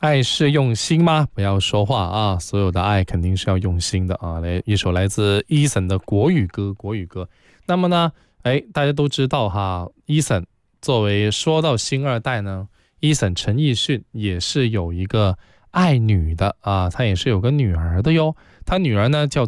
爱是用心吗？不要说话啊，所有的爱肯定是要用心的啊。来一首来自 Eason 的国语歌，国语歌。那么呢，大家都知道哈，Eason 作为说到星二代呢，Eason 陈奕迅也是有一个爱女的啊，他也是有个女儿的哟。他女儿呢叫